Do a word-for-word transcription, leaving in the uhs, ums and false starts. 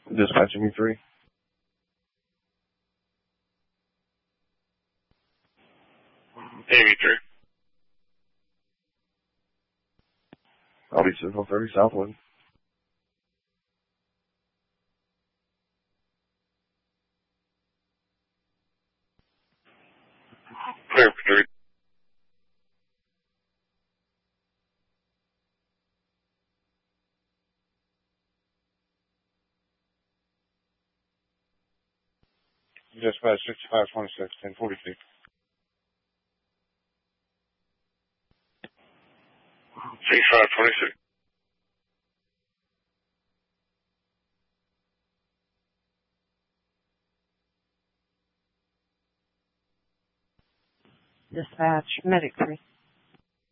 Dispatching me three. A V three. I'll be Central thirty Southwood. Clear for three. Dispatch sixty-five twenty-six, ten forty-two. sixty-five twenty-six. Dispatch, medic three.